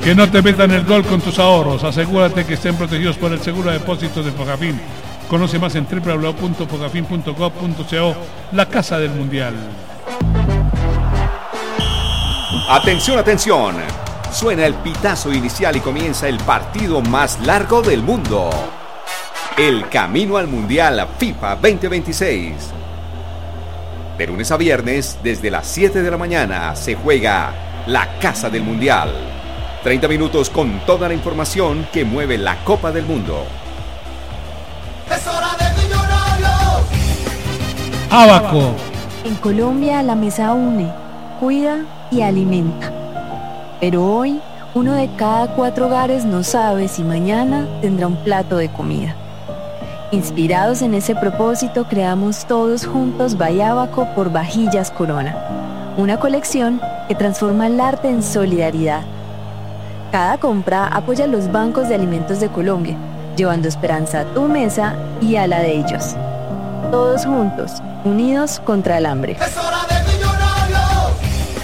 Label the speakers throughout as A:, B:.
A: Que no te metan el gol con tus ahorros. Asegúrate que estén protegidos por el seguro de depósitos de Fogafín. Conoce más en www.fogafin.gov.co, la casa del mundial.
B: Atención, atención. Suena el pitazo inicial y comienza el partido más largo del mundo. El camino al Mundial FIFA 2026. De lunes a viernes, desde las 7 de la mañana, se juega la Casa del Mundial. 30 minutos con toda la información que mueve la Copa del Mundo.
C: ¡Es hora de Millonarios!
A: Abaco.
D: En Colombia la mesa une, cuida y alimenta. Pero hoy, 1 de cada 4 hogares no sabe si mañana tendrá un plato de comida. Inspirados en ese propósito, creamos todos juntos Bayabaco por Vajillas Corona, una colección que transforma el arte en solidaridad. Cada compra apoya a los bancos de alimentos de Colombia, llevando esperanza a tu mesa y a la de ellos. Todos juntos, unidos contra el hambre.
C: ¡Es hora de Millonarios!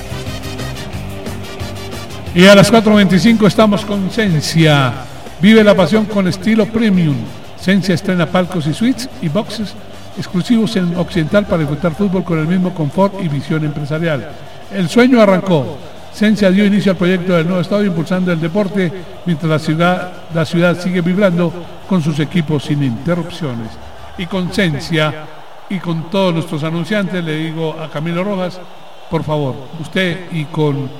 A: Y a las 4:25 estamos con Sensia. Vive la pasión con estilo premium. Sensia estrena palcos y suites y boxes exclusivos en Occidental para disfrutar fútbol con el mismo confort y visión empresarial. El sueño arrancó. Sensia dio inicio al proyecto del nuevo estadio impulsando el deporte mientras la ciudad sigue vibrando con sus equipos sin interrupciones. Y con Sensia y con todos nuestros anunciantes le digo a Camilo Rojas, por favor, usted y con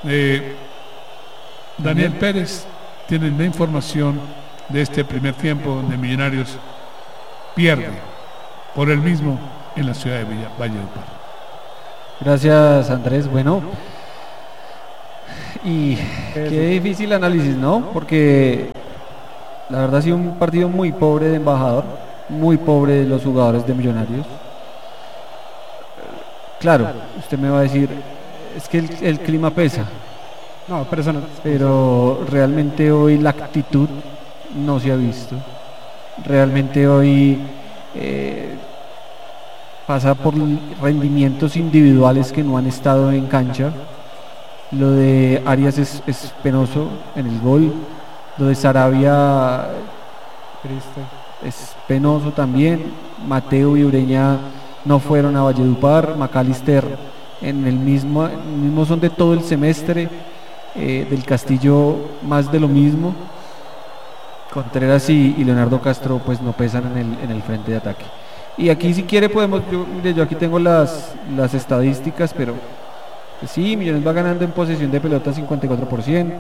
A: Daniel Pérez tienen la información de este primer tiempo donde Millonarios pierde por el mismo en la ciudad de Valledupar.
E: Gracias, Andrés. Bueno, y qué difícil análisis, ¿no? Porque la verdad ha sido un partido muy pobre de Embajador, muy pobre de los jugadores de Millonarios. Claro, usted me va a decir, es que el clima pesa.
F: No, pero eso no.
E: Pero realmente hoy la actitud no se ha visto. Realmente hoy pasa por rendimientos individuales que no han estado en cancha. Lo de Arias es penoso en el gol. Lo de Sarabia es penoso también. Mateo y Ureña no fueron a Valledupar. McAllister en el mismo son de todo el semestre. Del Castillo más de lo mismo. Contreras y Leonardo Castro pues no pesan en el frente de ataque. Y aquí si quiere podemos, yo aquí tengo las estadísticas, pero sí, Millones va ganando en posesión de pelota 54%.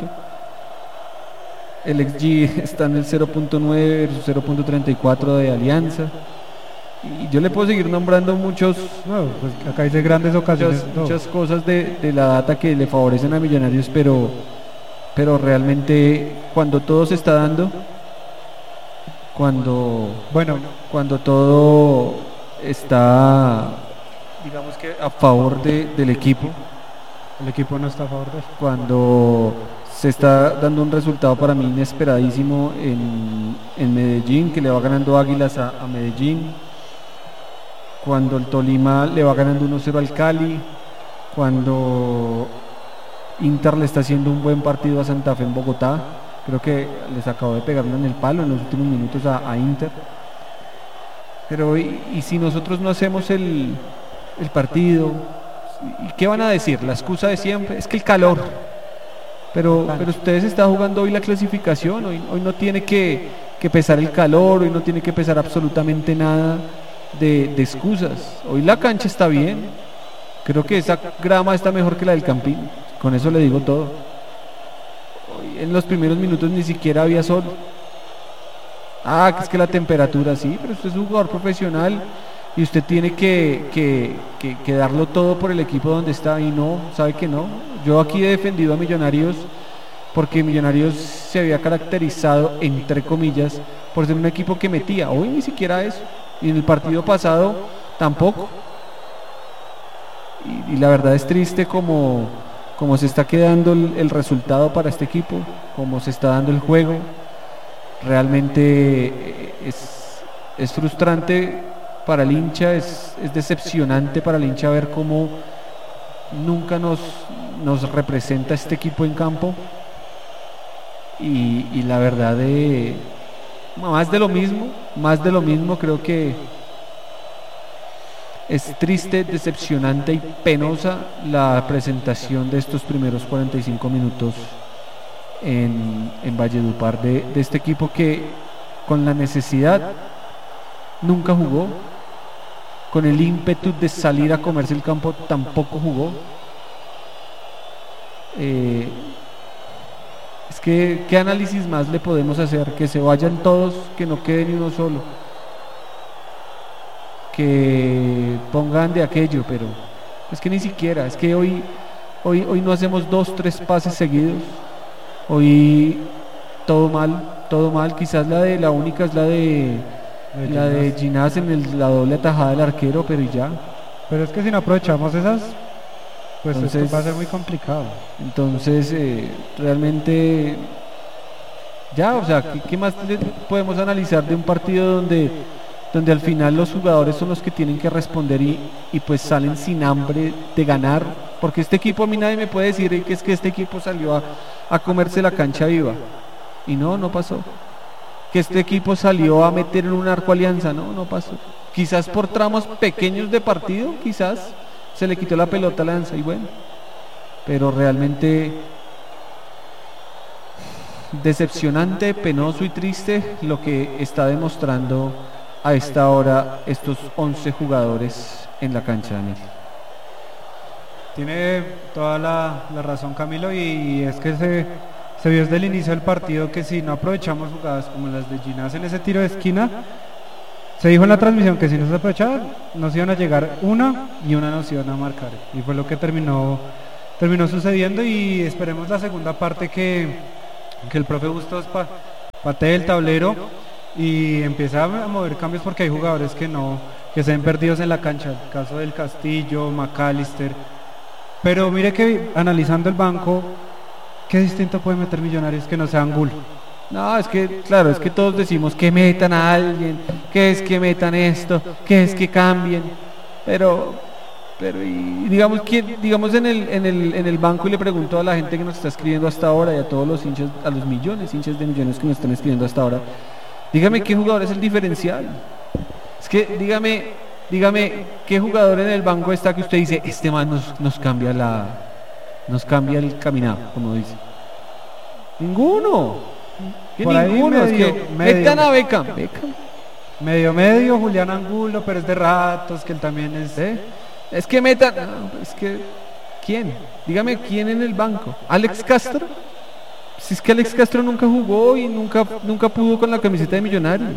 E: El XG está en el 0.9 versus 0.34 de Alianza. Y yo le puedo seguir nombrando muchos.
F: No, pues acá dice grandes ocasiones.
E: Muchas cosas de la data que le favorecen a Millonarios, pero realmente cuando todo se está dando, cuando todo está, digamos que a favor del equipo,
F: el equipo no está a favor de eso.
E: Cuando se está dando un resultado para mí inesperadísimo en Medellín, que le va ganando Águilas a Medellín, cuando el Tolima le va ganando 1-0 al Cali, cuando Inter le está haciendo un buen partido a Santa Fe en Bogotá, creo que les acabó de pegarlo en el palo en los últimos minutos a Inter. Pero y si nosotros no hacemos el partido, ¿y qué van a decir? La excusa de siempre es que el calor. Pero ustedes están jugando hoy la clasificación, hoy no tiene que pesar el calor, hoy no tiene que pesar absolutamente nada de excusas. Hoy la cancha está bien, creo que esa grama está mejor que la del Campín, con eso le digo todo. Hoy en los primeros minutos ni siquiera había sol. Que es que la temperatura, sí, pero usted es un jugador profesional y usted tiene que darlo todo por el equipo donde está, y no, sabe que no. Yo aquí he defendido a Millonarios porque Millonarios se había caracterizado, entre comillas, por ser un equipo que metía. Hoy ni siquiera eso, y en el partido pasado tampoco. Y la verdad es triste como se está quedando el resultado para este equipo, como se está dando el juego. Realmente es frustrante para el hincha, es decepcionante para el hincha ver cómo nunca nos representa este equipo en campo. y la verdad más de lo mismo, creo que es triste, decepcionante y penosa la presentación de estos primeros 45 minutos en Valledupar de este equipo que con la necesidad nunca jugó, con el ímpetu de salir a comerse el campo tampoco jugó. Es que ¿qué análisis más le podemos hacer? Que se vayan todos, que no quede ni uno solo, que pongan de aquello, pero es que ni siquiera, es que hoy no hacemos 2-3 pases seguidos, hoy todo mal, quizás la única es la de Ginás en la doble atajada del arquero, pero y ya.
F: Pero es que si no aprovechamos esas, pues
E: Entonces,
F: esto va a ser muy complicado.
E: Entonces, realmente, ya, o sea, ¿qué más podemos analizar de un partido donde al final los jugadores son los que tienen que responder y pues salen sin hambre de ganar? Porque este equipo, a mí nadie me puede decir que es que este equipo salió a comerse la cancha viva. Y no pasó. Que este equipo salió a meter en un arco Alianza, no pasó. Quizás por tramos pequeños de partido, quizás se le quitó la pelota a Alianza y bueno, pero realmente decepcionante, penoso y triste lo que está demostrando a esta hora estos 11 jugadores en la cancha, Daniel.
F: Tiene toda la razón, Camilo, y es que se vio desde el inicio del partido que si no aprovechamos jugadas como las de Ginás en ese tiro de esquina, se dijo en la transmisión que si no se aprovechaban nos iban a llegar una nos iban a marcar, y fue lo que terminó sucediendo. Y esperemos la segunda parte que el profe Bustos patee el tablero y empiece a mover cambios, porque hay jugadores que se ven perdidos en la cancha, el caso del Castillo, McAllister. Pero mire que analizando el banco, ¿qué distinto puede meter Millonarios que no sea Angulo?
E: No, es que, claro, es que todos decimos que metan a alguien, que es que metan esto, que es que cambien, pero y digamos en el banco, y le pregunto a la gente que nos está escribiendo hasta ahora y a todos los hinchas, a los hinchas de Millones que nos están escribiendo hasta ahora, dígame qué jugador es el diferencial. Es que dígame qué jugador en el banco está que usted dice, este man nos cambia el caminado, como dice. Ninguno.
F: Por ahí
E: Ninguno,
F: medio,
E: es que metan a Beckham.
F: Medio, Julián Angulo, pero es de ratos, que él también es...
E: Es que metan... No, es que... ¿Quién? Dígame, ¿quién en el banco? ¿Alex Castro? Si es que Alex Castro nunca jugó y nunca pudo con la camiseta de Millonarios.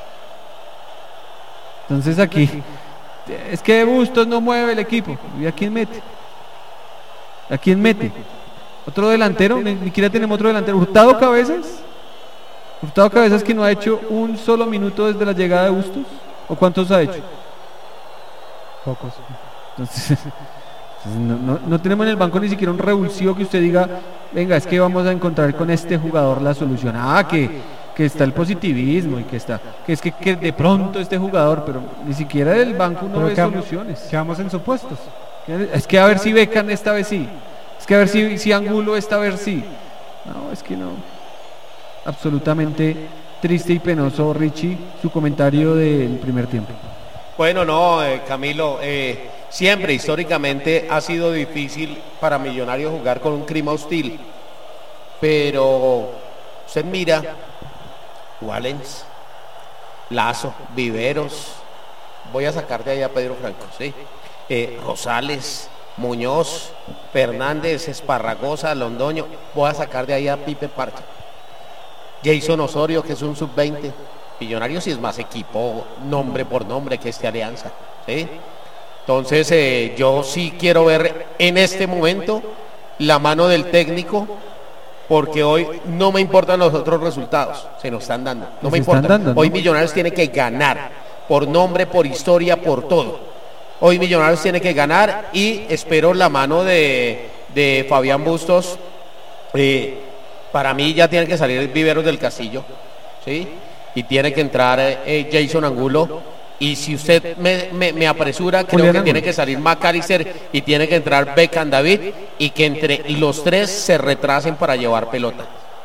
E: Entonces aquí... Es que Bustos no mueve el equipo. ¿Y a quién mete? ¿A quién mete? ¿Otro delantero? Ni siquiera tenemos otro delantero. ¿Hurtado Cabezas que no ha hecho un solo minuto desde la llegada de Bustos? ¿O cuántos ha hecho?
F: Pocos.
E: Entonces no tenemos en el banco ni siquiera un revulsivo que usted diga, venga, es que vamos a encontrar con este jugador la solución. Que está el positivismo y que es que de pronto este jugador, pero ni siquiera del banco uno ve soluciones.
F: Quedamos en supuestos.
E: Es que a ver si Beckham esta vez sí. Es que a ver si Angulo esta vez sí. No, es que no. Absolutamente triste y penoso, Richie, su comentario del primer tiempo.
G: Bueno, no, Camilo, siempre históricamente ha sido difícil para Millonarios jugar con un clima hostil, pero usted mira Wallens, Lazo, Viveros, voy a sacar de ahí a Pedro Franco, ¿sí? Rosales, Muñoz, Fernández, Esparragosa, Londoño, voy a sacar de ahí a Pipe Parcha, Jason Osorio, que es un sub-20. Millonarios sí es más equipo, nombre por nombre, que Alianza, ¿sí? Entonces yo sí quiero ver en este momento la mano del técnico, porque hoy no me importan los otros resultados, se nos están dando, no me importa. Hoy Millonarios tiene que ganar, por nombre, por historia, por todo. Hoy Millonarios tiene que ganar y espero la mano de Fabián Bustos. Para mí ya tiene que salir Viveros del Castillo, ¿sí? Y tiene que entrar Jason Angulo. Y si usted me apresura, creo que tiene que salir McAllister y tiene que entrar Beckham David, y que entre los tres se retrasen para llevar pelota.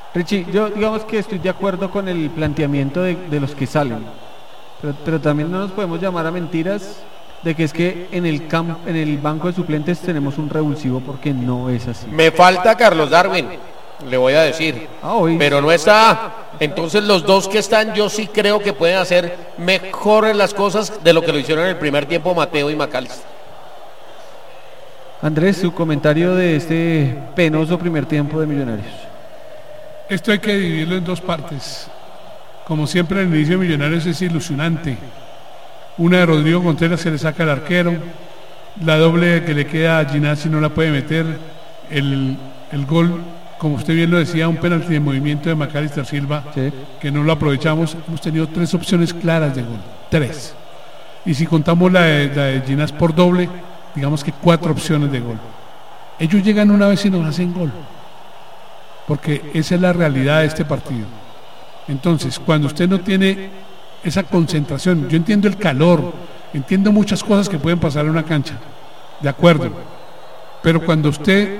E: Richie, yo digamos que estoy de acuerdo con el planteamiento de los que salen, pero también no nos podemos llamar a mentiras de que es que en el banco de suplentes tenemos un revulsivo, porque no es así.
G: Me falta Carlos Darwin, le voy a decir,
E: Hoy
G: pero no está. Entonces los dos que están, yo sí creo que pueden hacer mejor las cosas de lo que lo hicieron en el primer tiempo Mateo y McAllister.
E: Andrés, su comentario de este penoso primer tiempo de Millonarios.
A: Esto hay que dividirlo en dos partes. Como siempre, el inicio de Millonarios es ilusionante. Una de Rodrigo Contreras se le saca al arquero, la doble que le queda a Ginás si no la puede meter, el gol, como usted bien lo decía, un penalti de movimiento de McAllister Silva,
E: Sí.
A: que no lo aprovechamos. Hemos tenido 3 opciones claras de gol, 3. Y si contamos la de Ginás por doble, digamos que 4 opciones de gol. Ellos llegan una vez y nos hacen gol, porque esa es la realidad de este partido. Entonces, cuando usted no tiene esa concentración, yo entiendo el calor, entiendo muchas cosas que pueden pasar en una cancha, de acuerdo, pero cuando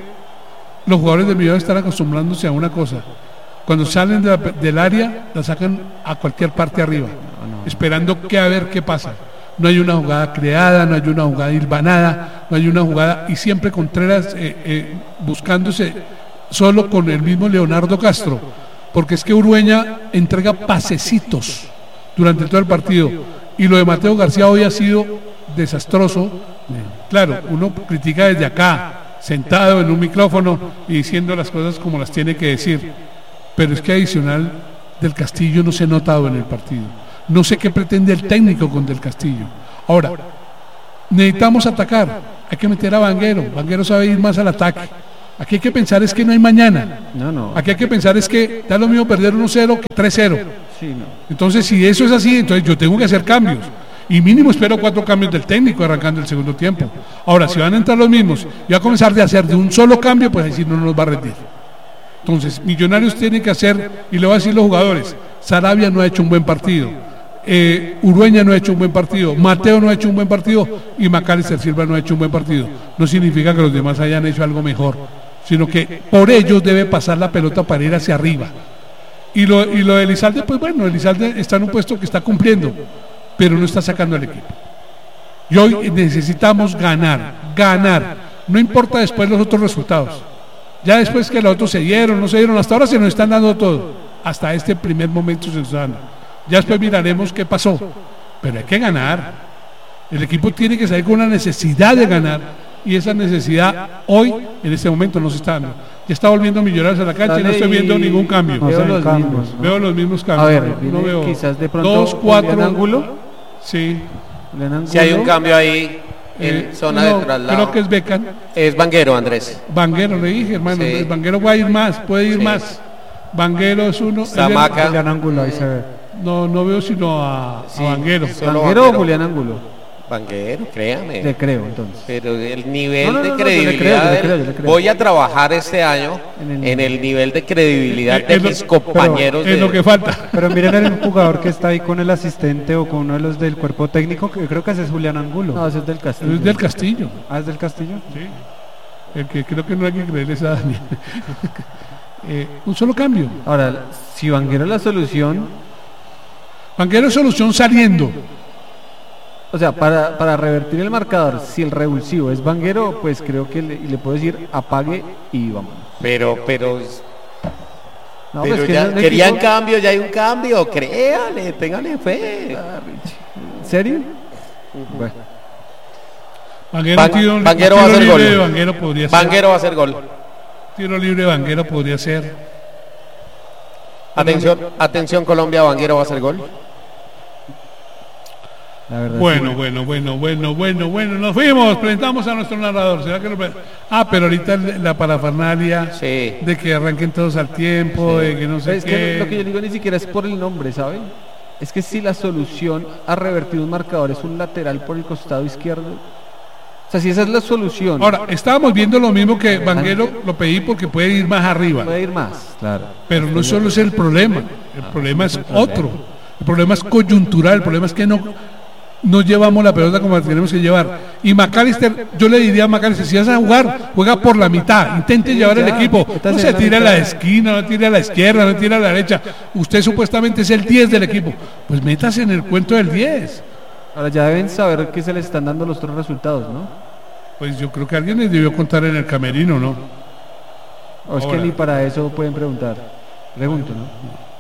A: los jugadores de Millonarios están acostumbrándose a una cosa, cuando salen del área, la sacan a cualquier parte arriba, esperando que a ver qué pasa. No hay una jugada creada, no hay una jugada hilvanada, no hay una jugada, y siempre Contreras buscándose solo con el mismo Leonardo Castro, porque es que Urueña entrega pasecitos durante todo el partido, y lo de Mateo García hoy ha sido desastroso. Claro, uno critica desde acá, sentado en un micrófono y diciendo las cosas como las tiene que decir, pero es que adicional Del Castillo no se ha notado en el partido. No sé qué pretende el técnico con Del Castillo. Ahora, necesitamos atacar, hay que meter a Vanguero. Vanguero sabe ir más al ataque. Aquí hay que pensar es que no hay mañana.
E: No.
A: Aquí hay que pensar es que da lo mismo perder 1-0 que 3-0.
E: Sí, no.
A: Entonces, si eso es así, entonces yo tengo que hacer cambios. Y mínimo espero 4 cambios del técnico arrancando el segundo tiempo. Ahora, si van a entrar los mismos y va a comenzar de hacer de un solo cambio, pues decir no nos va a rendir. Entonces, Millonarios tiene que hacer, y le voy a decir a los jugadores, Sarabia no ha hecho un buen partido, Urueña no ha hecho un buen partido, Mateo no ha hecho un buen partido y McAllister Silva no ha hecho un buen partido. No significa que los demás hayan hecho algo mejor, sino que por ellos debe pasar la pelota para ir hacia arriba. Y lo de Elizalde, pues bueno, Elizalde está en un puesto que está cumpliendo, pero no está sacando al equipo. Y hoy necesitamos ganar. No importa después los otros resultados. Ya después que los otros se dieron, no se dieron, hasta ahora se nos están dando todo. Hasta este primer momento se nos está dando. Ya después miraremos qué pasó. Pero hay que ganar. El equipo tiene que salir con una necesidad de ganar. Y esa necesidad hoy, en este momento, no se está dando. Ya está volviendo Millonarios a la cancha y no estoy viendo ningún cambio.
F: No
E: Veo
F: sé,
E: los
F: cambios.
E: mismos.
A: Veo los mismos
E: A
A: cambios.
E: ver,
A: no
E: viene
A: veo
E: quizás de pronto
A: 2, 4
E: Julián Ángulo.
A: Sí.
E: Julián Ángulo.
G: Si hay un cambio ahí en zona de traslado.
A: Creo que es Becan.
G: Es Vanguero, Andrés.
A: Vanguero, le dije, hermano.
G: Sí.
A: El Vanguero va a ir más, puede ir
G: Sí.
A: más. Vanguero es uno.
G: Zamaca.
F: Julián Ángulo, ahí se ve.
A: No veo sino a
G: Sí.
A: Vanguero.
G: Solo
E: ¿Vanguero o
G: Vanguero.
E: Julián Ángulo?
G: Vanguero, créame.
E: Le creo, entonces.
G: Pero el nivel
E: No,
G: de
E: yo le
G: credibilidad.
E: creo, yo le
G: de-
E: creo, yo le creo.
G: Voy a trabajar este año
E: En
G: en el nivel de credibilidad de
A: Es lo-
G: mis compañeros.
A: Es lo que falta.
F: Pero miren el jugador que está ahí con el asistente o con uno de los del cuerpo técnico, que creo que ese es Julián Angulo.
E: No, ese es del Castillo.
A: Es del Castillo.
F: Ah, es del Castillo.
A: Sí. El que creo que no hay que creerle es a Daniel. Un solo cambio.
E: Ahora, si Vanguero es la solución,
A: Vanguero es solución saliendo.
E: o sea, para revertir el marcador, si el revulsivo es Vanguero, pues creo que le puedo decir apague y vamos.
G: Pero
E: No, pues que
G: ya
E: es un
G: querían
E: equipo-
G: cambio, ya hay un cambio. Créale, téngale fe.
E: ¿En serio? Bueno,
G: Vanguero va a hacer gol.
A: libre de Vanguero podría ser.
G: Vanguero va a hacer gol.
A: Tiro libre de Vanguero podría ser.
G: Atención Colombia, Vanguero va a hacer gol.
E: la verdad.
A: Bueno,
E: sí.
A: bueno. Nos fuimos. Presentamos a nuestro narrador. ¿Será que pero ahorita la parafernalia
G: Sí.
A: de que arranquen todos al tiempo, de que no sé
E: Es
A: qué.
E: que lo que yo digo ni siquiera es por el nombre, ¿saben? Es que si la solución a revertir un marcador es un lateral por el costado izquierdo, o sea, si esa es la solución,
A: Ahora, estábamos viendo lo mismo que Vanguero, lo pedí porque puede ir más arriba.
E: puede ir más, claro.
A: Pero no solo es el problema es otro. El problema es coyuntural, el problema es que no. no llevamos la pelota como la tenemos que llevar. Y McAllister, yo le diría a McAllister, si vas a jugar, juega por la mitad, intente llevar el equipo, no se tire a la esquina, no tire a la izquierda, no tire a la derecha. Usted supuestamente es el 10 del equipo, pues métase en el cuento del 10.
E: Ahora ya deben saber que se les están dando los otros resultados, ¿no?
A: Pues yo creo que alguien les debió contar en el camerino, ¿no?
E: O es que ni para eso pueden preguntar. Pregunto, ¿no?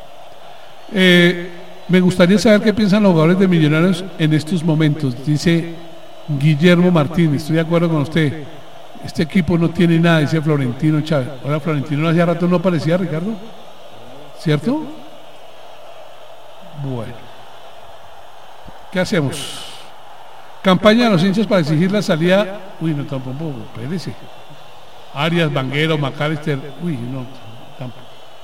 A: Me gustaría saber qué piensan los jugadores de Millonarios en estos momentos, dice Guillermo Martínez. Estoy de acuerdo con usted. Este equipo no tiene nada, dice Florentino Chávez. Ahora Florentino hacía rato no aparecía, Ricardo, ¿cierto? Bueno, ¿qué hacemos? Campaña de los hinchas para exigir la salida. Uy, no, tampoco, espérese. Arias, Vanguero, McAllister. Uy, no, tampoco.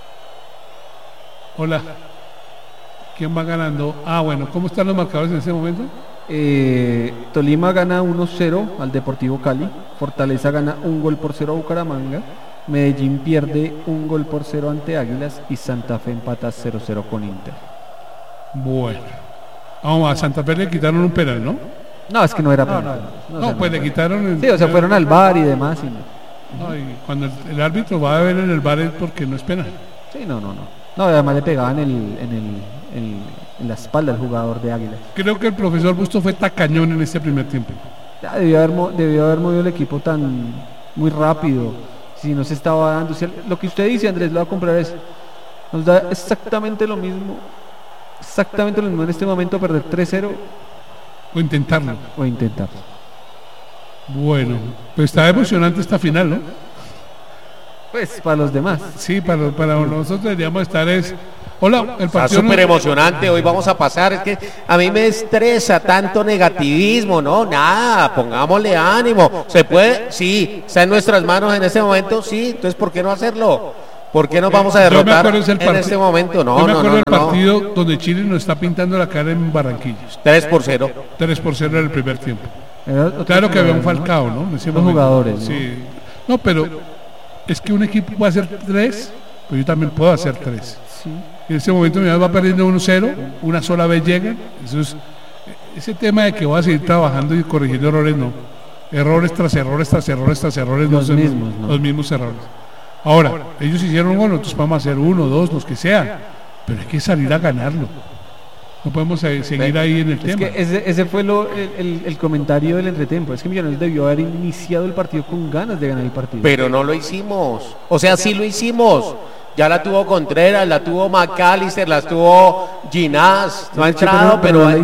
A: Hola. ¿Quién va ganando? Bueno, ¿cómo están los marcadores en este momento?
E: Tolima gana 1-0 al Deportivo Cali. Fortaleza gana 1-0 a Bucaramanga. Medellín pierde 1-0 ante Águilas. Y Santa Fe empata 0-0 con Inter.
A: Bueno. Vamos, a Santa Fe le quitaron un penal, ¿no?
E: No, es que no era penal.
A: No, pues le quitaron...
E: Sí, o sea, fueron al VAR y demás. Y
A: y cuando el árbitro va a ver en el VAR es porque no es penal.
E: Sí, no. No, además le pegaban en la espalda al jugador de Águilas.
A: Creo que el profesor Busto fue tacañón en este primer tiempo.
E: Ya debió haber movido el equipo tan muy rápido. Si no se estaba dando, lo que usted dice, Andrés, lo va a comprar nos da exactamente lo mismo en este momento, perder 3-0
A: o intentarlo. Bueno, pues está emocionante esta final, ¿no?
E: Pues para los demás.
A: Sí, para nosotros deberíamos estar Hola, el partido.
G: Está súper emocionante, hoy vamos a pasar. Es que a mí me estresa tanto negativismo, ¿no? Nada, pongámosle ánimo. ¿Se puede? Sí, está en nuestras manos en este momento, sí. Entonces, ¿por qué no hacerlo? ¿Por qué nos vamos a derrotar en este momento? No,
A: yo me acuerdo del partido donde Chile nos está pintando la cara en Barranquilla.
G: 3-0.
A: 3-0 en el primer tiempo. Claro que había un Falcao, ¿no?
E: Los jugadores, ¿no?
A: Sí. No, pero es que un equipo puede hacer 3, pero yo también puedo hacer 3.
E: Sí.
A: En este momento mi va perdiendo 1-0, una sola vez llegan. Ese tema de que voy a seguir trabajando y corrigiendo errores, no. Errores tras errores tras errores tras errores,
E: los mismos
A: errores. Ahora, ellos hicieron un gol, nosotros vamos a hacer 1, 2, los que sean, pero hay que salir a ganarlo. No podemos seguir ahí en el tema.
E: Que ese fue el comentario del entretiempo. Es que Millonarios debió haber iniciado el partido con ganas de ganar el partido.
G: Pero no lo hicimos. O sea, sí lo hicimos. Ya la tuvo Contreras, la tuvo McAllister, la tuvo Ginás. No ha entrado, pero va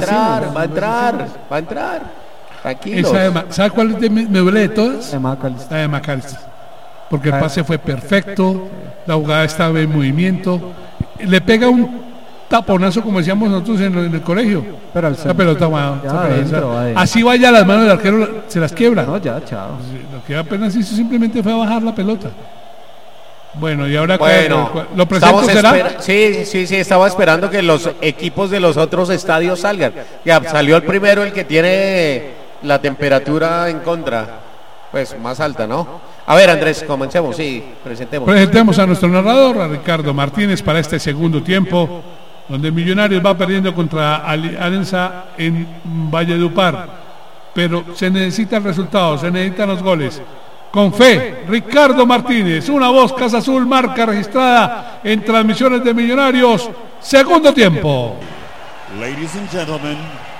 G: a entrar. Tranquilos.
A: ¿Sabe cuál me duele de todas?
E: La
A: de McAllister. Porque el pase fue perfecto, la jugada estaba en movimiento. Le pega un taponazo, como decíamos nosotros en el colegio.
E: Pero
A: esa pelota adentro. Así vaya a las manos del arquero, se las quiebra.
E: No, ya, chao.
A: Lo que apenas hizo simplemente fue bajar la pelota. Bueno, y ahora
G: lo presento, ¿será? Sí, estaba esperando que los equipos de los otros estadios salgan. Ya salió el primero, el que tiene la temperatura en contra, pues más alta, ¿no? A ver, Andrés, comencemos, sí, presentemos
A: a nuestro narrador, a Ricardo Martínez, para este segundo tiempo, donde Millonarios va perdiendo contra Alianza en Valledupar, pero se necesita el resultado, se necesitan los goles. Con fe, Ricardo Martínez, una voz Casa Azul, marca registrada en transmisiones de Millonarios, segundo tiempo.
H: Ladies and gentlemen,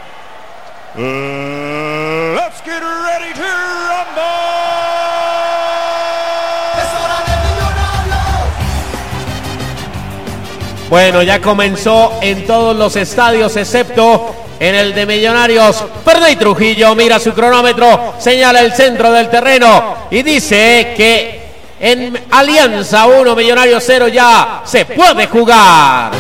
H: let's get ready to rumble.
G: Bueno, ya comenzó en todos los estadios excepto en el de Millonarios. Ferney Trujillo mira su cronómetro, señala el centro del terreno y dice que en Alianza 1, Millonarios 0 ya se puede jugar.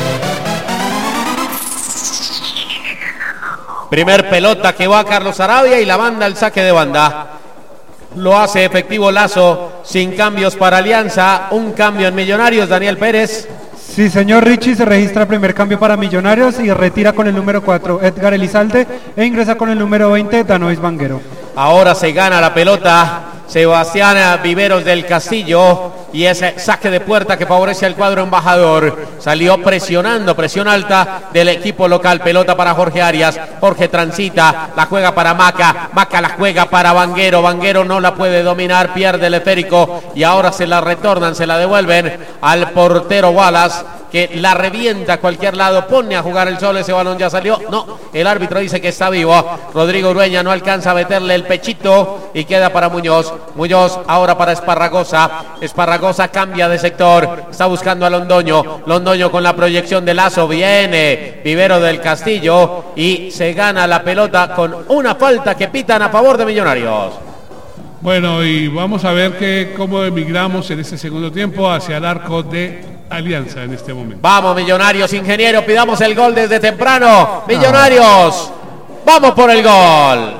G: Primer pelota que va a Carlos Arabia y la manda al saque de banda. Lo hace efectivo Lazo, sin cambios para Alianza, un cambio en Millonarios, Daniel Pérez.
F: Sí, señor Richie, se registra el primer cambio para Millonarios y retira con el número 4 Edgar Elizalde e ingresa con el número 20 Danois Vanguero.
G: Ahora se gana la pelota Sebastián Viveros del Castillo y ese saque de puerta que favorece al cuadro embajador. Salió presionando, presión alta del equipo local. Pelota para Jorge Arias. Jorge transita, la juega para Maca. Maca la juega para Vanguero. Vanguero no la puede dominar, pierde el esférico y ahora se la retornan, se la devuelven al portero Wallace, que la revienta a cualquier lado, pone a jugar el Sol. Ese balón ya salió, no, el árbitro dice que está vivo. Rodrigo Urueña no alcanza a meterle el pechito y queda para Muñoz. Muñoz ahora para Esparragosa. Esparragosa cambia de sector, está buscando a Londoño. Londoño con la proyección de Lazo, viene Vivero del Castillo y se gana la pelota con una falta que pitan a favor de Millonarios.
A: Bueno, y vamos a ver cómo emigramos en este segundo tiempo hacia el arco de Alianza en este momento.
G: Vamos, Millonarios, ingeniero, pidamos el gol desde temprano. Millonarios, vamos por el gol.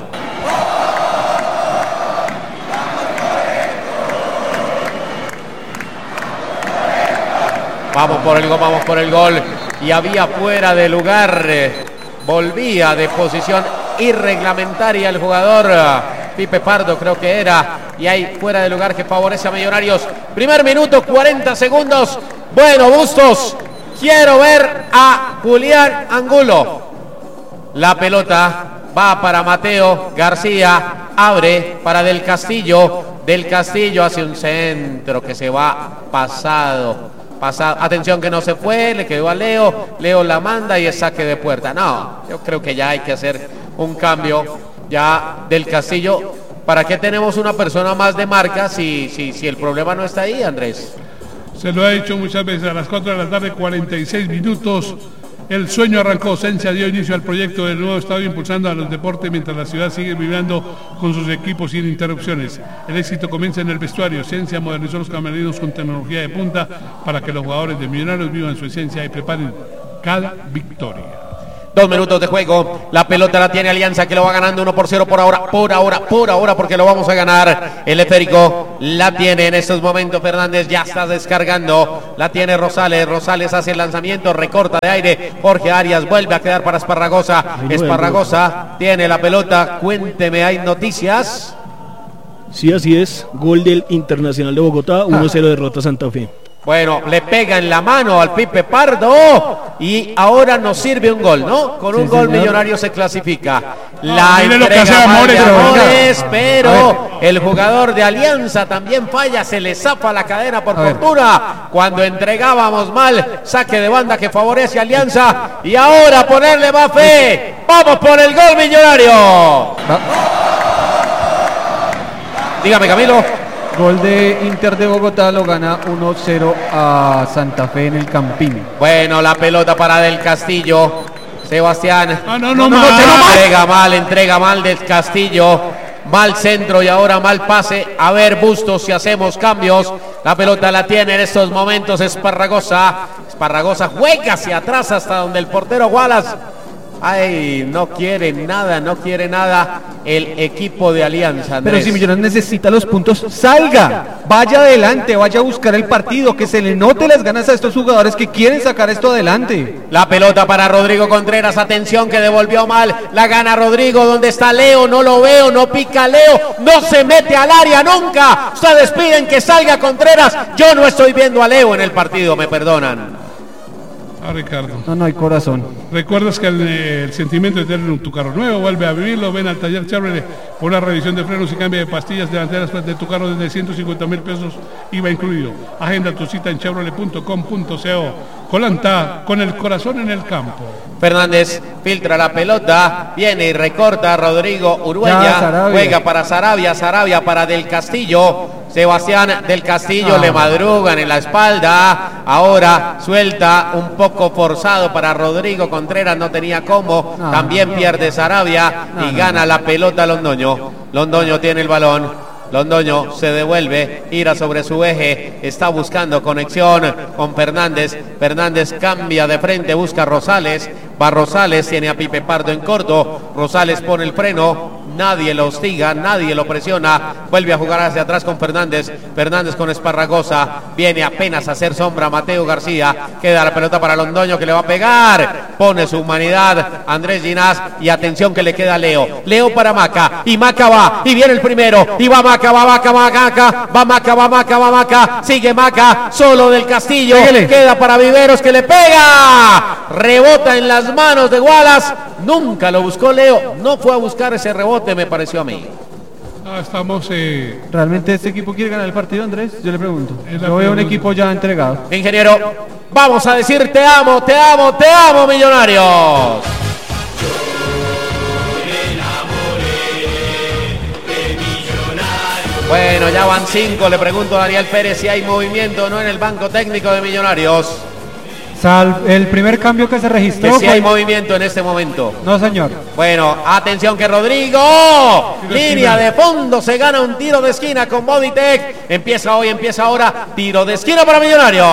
G: Vamos por el gol. Y había fuera de lugar, volvía de posición irreglamentaria el jugador Pipe Pardo, creo que era, y hay fuera de lugar que favorece a Millonarios. Primer minuto, 40 segundos. Bueno, Bustos, quiero ver a Julián Angulo. La pelota va para Mateo García, abre para Del Castillo. Del Castillo hace un centro que se va pasado. Atención que no se fue, le quedó a Leo. Leo la manda y es saque de puerta. No, yo creo que ya hay que hacer un cambio. Ya Del Castillo, ¿para qué tenemos una persona más de marca si el problema no está ahí, Andrés?
A: Se lo ha dicho muchas veces. A las 4 de la tarde, 46 minutos. El sueño arrancó. Sencia dio inicio al proyecto del nuevo estadio, impulsando a los deportes mientras la ciudad sigue vibrando con sus equipos sin interrupciones. El éxito comienza en el vestuario. Sencia modernizó los camerinos con tecnología de punta para que los jugadores de Millonarios vivan su esencia y preparen cada victoria.
G: 2 minutos de juego, la pelota la tiene Alianza, que lo va ganando 1-0 por ahora, porque lo vamos a ganar. El esférico la tiene en estos momentos Fernández, ya está descargando, la tiene Rosales. Rosales hace el lanzamiento, recorta de aire, Jorge Arias vuelve a quedar para Esparragosa. Esparragosa tiene la pelota, cuénteme, ¿hay noticias?
I: Sí, así es, gol del Internacional de Bogotá, 1-0 derrota Santa Fe.
G: Bueno, le pega en la mano al Pipe Pardo y ahora nos sirve un gol, ¿no? Con un gol Millonario se clasifica. La entrega mal de Amores, pero el jugador de Alianza también falla, se le zapa la cadena por fortuna. Cuando entregábamos mal, saque de banda que favorece a Alianza y ahora ponerle más fe. ¡Vamos por el gol Millonario! Dígame, Camilo.
E: Gol de Inter de Bogotá, lo gana 1-0 a Santa Fe en el Campín.
G: Bueno, la pelota para Del Castillo. Sebastián. Entrega mal Del Castillo. Mal centro y ahora mal pase. A ver, Bustos, si hacemos cambios. La pelota la tiene en estos momentos Esparragosa. Esparragosa juega hacia atrás hasta donde el portero Wallace. Ay, no quiere nada el equipo de Alianza, Andrés.
E: Pero si Millonarios necesita los puntos, salga, vaya adelante, vaya a buscar el partido, que se le note las ganas a estos jugadores que quieren sacar esto adelante.
G: La pelota para Rodrigo Contreras, atención que devolvió mal, la gana Rodrigo, ¿dónde está Leo? No lo veo, no pica Leo, no se mete al área nunca. Ustedes piden que salga Contreras, yo no estoy viendo a Leo en el partido, me perdonan.
A: Ricardo.
E: No hay corazón.
A: ¿Recuerdas que el sentimiento de tener tu carro nuevo? Vuelve a vivirlo, ven al taller Chevrolet por una revisión de frenos y cambio de pastillas delanteras de tu carro desde 150,000 pesos, IVA incluido. Agenda tu cita en chevrolet.com.co. Colanta, con el corazón en el campo.
G: Fernández filtra la pelota, viene y recorta Rodrigo Urueña, juega para Sarabia para Del Castillo. Sebastián Del Castillo le madrugan en la espalda, ahora suelta un poco forzado para Rodrigo Contreras, no tenía cómo, también pierde Sarabia y gana la pelota Londoño. Londoño tiene el balón. Londoño se devuelve, gira sobre su eje, está buscando conexión con Fernández. Fernández cambia de frente, busca a Rosales. Va Rosales, tiene a Pipe Pardo en corto. Rosales pone el freno. Nadie lo hostiga, nadie lo presiona. Vuelve a jugar hacia atrás con Fernández. Fernández con Esparragosa. Viene apenas a hacer sombra Mateo García. Queda la pelota para Londoño que le va a pegar. Pone su humanidad Andrés Ginás. Y atención que le queda a Leo. Leo para Maca. Y Maca va. Y viene el primero. Y va Maca, va Maca, va Maca. Va Maca, va Maca, va Maca. Sigue Maca. Solo del Castillo. Queda para Viveros que le pega. Rebota en las manos de Wallace. Nunca lo buscó Leo. No fue a buscar ese rebote, me pareció a mí.
A: Estamos...
E: ¿Realmente este equipo quiere ganar el partido, Andrés? Yo le pregunto.
A: Es la
E: Yo veo un
A: pregunta.
E: equipo ya entregado.
G: Ingeniero, vamos a decir te amo, te amo, te amo, Millonarios. Bueno, ya van 5. Le pregunto a Daniel Pérez si hay movimiento o no en el banco técnico de Millonarios.
F: El primer cambio que se registró
G: Que si hay
F: fue...
G: movimiento en este momento.
F: No, señor.
G: Bueno, atención que Rodrigo, línea de fondo, se gana un tiro de esquina con Bodytech. Empieza hoy, empieza ahora, tiro de esquina para Millonarios.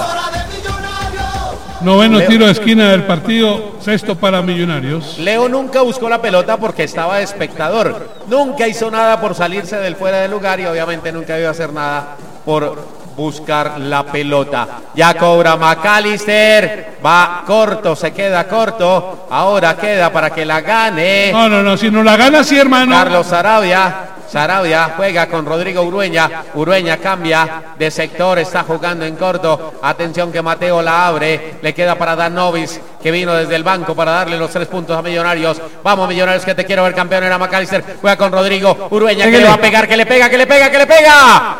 A: Noveno tiro de esquina del partido, sexto para Millonarios.
G: Leo nunca buscó la pelota porque estaba de espectador. Nunca hizo nada por salirse del fuera de lugar y obviamente nunca iba a hacer nada por buscar la pelota. Ya cobra McAllister, va corto, se queda corto. Ahora queda para que la gane.
A: No, si no la gana, sí, hermano.
G: Carlos Sarabia juega con Rodrigo Urueña. Urueña cambia de sector, está jugando en corto. Atención que Mateo la abre. Le queda para Dan Novis, que vino desde el banco para darle los 3 puntos a Millonarios. Vamos, Millonarios, que te quiero ver campeón. Era McAllister. Juega con Rodrigo Urueña, que le va a pegar, que le pega, que le pega, que le pega.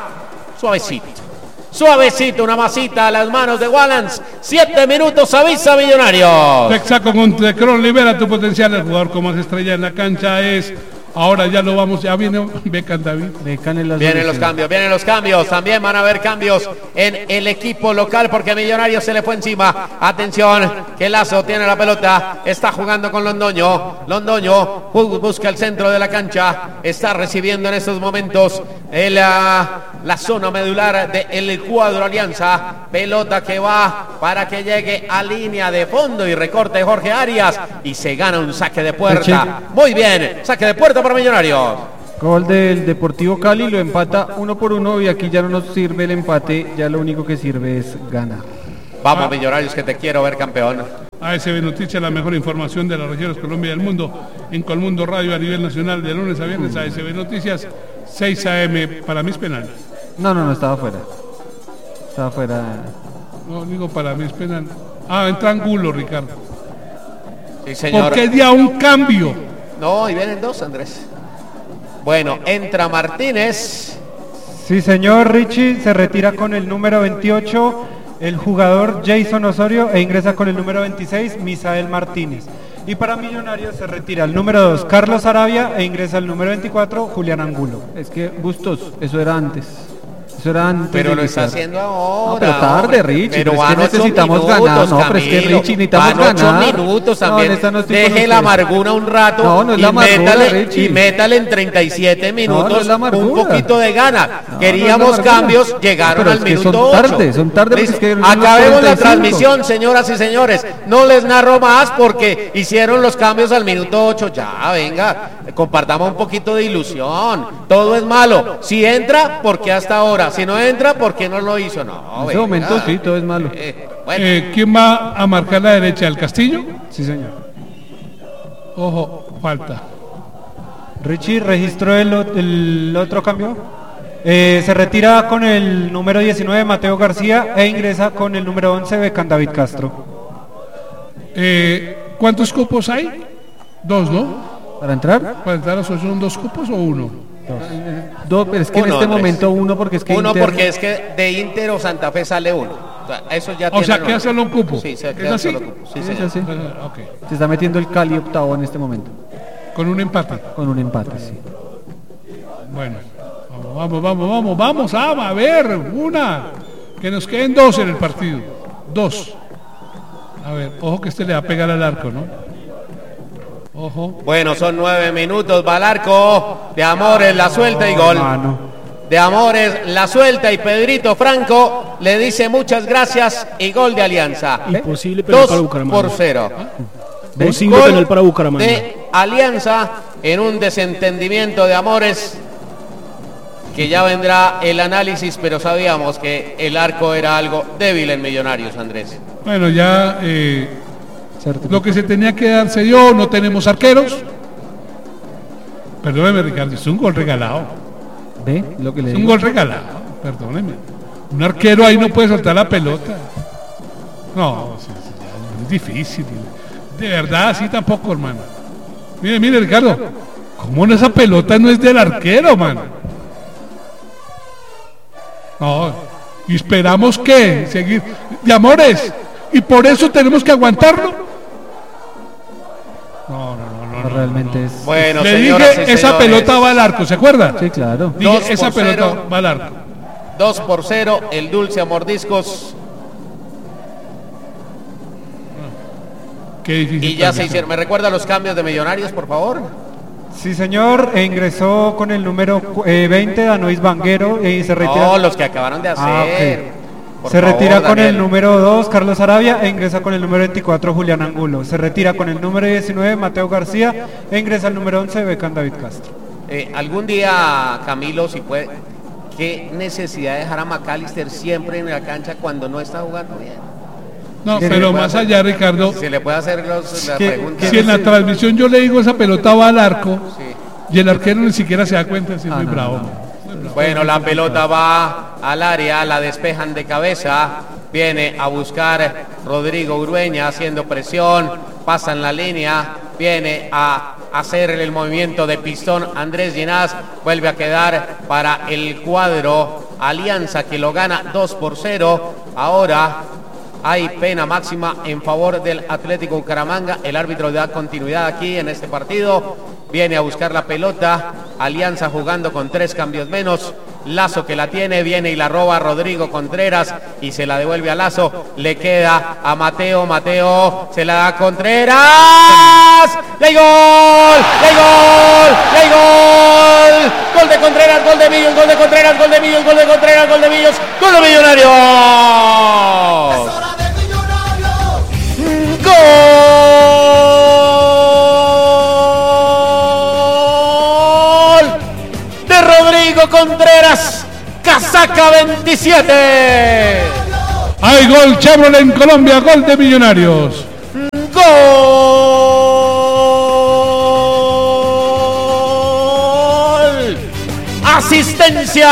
G: Suavecito, una masita a las manos de Wallace. 7 minutos, avisa Millonarios.
A: Texaco con Tecron, libera tu potencial. El jugador con más estrella en la cancha es... Ahora ya lo vamos, ya viene Beckham, David.
G: Vienen los cambios, también van a haber cambios en el equipo local porque Millonarios se le fue encima. Atención, que Lazo tiene la pelota, está jugando con Londoño. Londoño busca el centro de la cancha, está recibiendo en estos momentos la zona medular del cuadro Alianza. Pelota que va para que llegue a línea de fondo y recorte Jorge Arias y se gana un saque de puerta. Muy bien, saque de puerta para Millonarios.
E: Gol del Deportivo Cali, lo empata 1-1 y aquí ya no nos sirve el empate, ya lo único que sirve es ganar.
G: Vamos Millonarios, que te quiero ver campeón.
A: ASB Noticias, la mejor información de las regiones Colombia y del mundo en Colmundo Radio a nivel nacional de lunes a viernes. ASB Noticias 6 AM. Para mí es penal.
E: No, estaba fuera. Estaba fuera.
A: No, digo para mí es penal. Entra Angulo, Ricardo.
G: Sí, señor.
A: ¿Por qué dio un cambio?
G: No, y vienen 2, Andrés. Bueno, entra Martínez.
F: Sí, señor. Richie se retira con el número 28 el jugador Jason Osorio e ingresa con el número 26 Misael Martínez. Y para Millonarios se retira el número 2 Carlos Sarabia e ingresa el número 24 Julián Angulo.
E: Es que Bustos, eso era antes.
G: Pero lo está haciendo ahora.
E: No, pero tarde, Richie.
G: Pero
E: es que
G: van 8
E: necesitamos
G: minutos,
E: ganar. No, pero es que
G: Camilo,
E: Richie necesitamos
G: van 8
E: ganar.
G: minutos también.
E: No, en esta no estoy con
G: Deje la
E: usted.
G: amargura un rato.
E: No es la amargura, Richie.
G: Y métale en 37 minutos
E: no es la amargura.
G: un poquito de gana.
E: No,
G: Queríamos
E: no es la amargura.
G: cambios, llegaron
E: Pero
G: al
E: es que
G: minuto
E: son
G: 8.
E: tarde, porque es que
G: Acabemos la
E: 45.
G: transmisión, señoras y señores. No les narro más porque hicieron los cambios al minuto 8. Ya, venga, compartamos un poquito de ilusión. Todo es malo. Si entra, porque hasta ahora. Si no entra, porque no lo hizo. No,
E: En ese momento sí, todo es malo.
G: Bueno.
A: ¿Quién va a marcar la derecha? ¿El Castillo?
F: Sí, señor.
A: Ojo, falta.
F: Richie registró el otro cambio. Se retira con el número 19 Mateo García e ingresa con el número 11 Beckham David Castro.
A: ¿Cuántos cupos hay? 2, ¿no?
E: ¿Para entrar?
A: ¿Para entrar son 2 cupos o 1?
E: Dos, pero es que en
G: Uno,
E: este
G: Andrés.
E: momento uno porque es que
G: Uno
E: Inter-
G: porque es que de Inter o Santa Fe sale uno. O sea, eso ya
A: O sea,
G: tiene
A: queda
G: nombre.
A: solo un cupo.
G: Sí, se
A: ¿Es
G: queda
A: así?
G: solo cupo. Sí,
E: Sí,
G: señor.
E: es así.
A: Ok.
E: Se está metiendo el Cali octavo en este momento
A: Con un empate.
E: con un empate, sí.
A: Bueno, vamos a ver, una. Que nos queden 2 en el partido. 2. A ver, ojo que este le va a pegar al arco, ¿no? Ojo.
G: Bueno, son 9 minutos. Va al arco. De Amores la suelta y gol. De Amores la suelta y Pedrito Franco le dice muchas gracias y gol de Alianza.
I: Imposible penal para
G: 2
I: Bucaramanga.
G: por 0.
I: Posible
G: Gol
I: penal para Bucaramanga.
G: de Alianza en un desentendimiento de amores, que ya vendrá el análisis, pero sabíamos que el arco era algo débil en Millonarios, Andrés.
A: Bueno, ya lo que se tenía que dar se dio, no tenemos arqueros. Perdóneme, Ricardo, es un gol regalado.
E: ¿Ve lo que le
A: Es
E: digo?
A: un gol regalado, perdóneme. Un arquero ahí no puede soltar la pelota. No, es difícil. De verdad, así tampoco, hermano. Mire, Ricardo, ¿cómo esa pelota no es del arquero, mano? No, y esperamos que seguir de amores, y por eso tenemos que aguantarlo. No,
E: realmente es.
G: Bueno,
A: le
G: señoras
A: dije,
G: y
A: esa
G: señores,
A: pelota va al arco, ¿se acuerda?
E: Sí, claro.
A: Dije,
G: 2
A: esa
G: por
A: pelota
G: 0.
A: va al arco.
G: 2-0, el Dulce a mordiscos.
A: Qué difícil.
G: Y ya se
A: transmisión.
G: hicieron. ¿Me recuerda los cambios de Millonarios, por favor?
F: Sí, señor, ingresó con el número 20 Danois Vanguero y se retira.
G: No, los que acabaron de hacer. Por
F: Se
G: favor,
F: retira con
G: Daniel.
F: el número 2 Carlos Arabia e ingresa con el número 24 Julián Angulo. Se retira con el número 19 Mateo García e ingresa el número 11 Becán David Castro.
G: Algún día, Camilo, si puede, ¿qué necesidad de dejar a McAllister siempre en la cancha cuando no está jugando bien?
A: No,
G: ¿Se le
A: pero
G: puede
A: más
G: hacer?
A: allá, Ricardo,
G: Se le puede hacer la pregunta.
A: si en la transmisión yo le digo esa pelota va al arco y el arquero ni siquiera se da cuenta, es muy bravo.
G: Bueno, la pelota va al área, la despejan de cabeza, viene a buscar Rodrigo Urueña haciendo presión, pasa en la línea, viene a hacer el movimiento de pistón Andrés Ginás, vuelve a quedar para el cuadro Alianza que lo gana 2-0. Ahora hay pena máxima en favor del Atlético Bucaramanga. El árbitro da continuidad aquí en este partido. Viene a buscar la pelota. Alianza jugando con 3 cambios menos. Lazo que la tiene, viene y la roba Rodrigo Contreras y se la devuelve a Lazo. Le queda a Mateo. Mateo se la da a Contreras. ¡Y hay gol! ¡Y hay gol! ¡Y hay gol! Gol de Contreras, gol de Millos, gol de Contreras, gol de Millos, gol de Contreras, gol de Millos, gol de Millonarios. ¡Gol de Rodrigo Contreras! Casaca 27.
A: Hay gol Chevrolet en Colombia, gol de Millonarios.
G: ¡Gol! Asistencia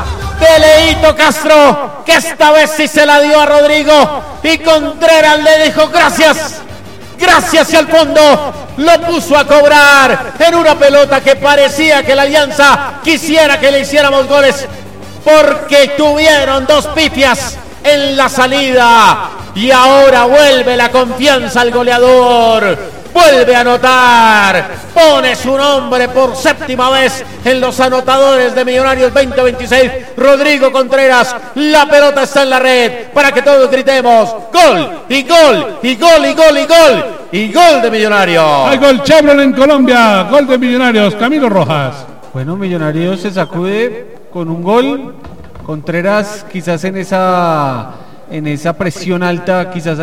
G: de Leito Castro, que esta vez sí se la dio a Rodrigo y Contreras le dijo gracias. Gracias y al fondo lo puso a cobrar en una pelota que parecía que la Alianza quisiera que le hiciéramos goles porque tuvieron 2 pifias en la salida y ahora vuelve la confianza al goleador, vuelve a anotar, pone su nombre por 7ª vez en los anotadores de Millonarios 2026, Rodrigo Contreras. La pelota está en la red para que todos gritemos gol y gol y gol y gol y gol y gol de Millonarios.
A: Hay gol Chevrolet en Colombia, gol de Millonarios, Camilo Rojas.
E: Bueno, Millonarios se sacude con un gol. Contreras quizás en esa presión alta quizás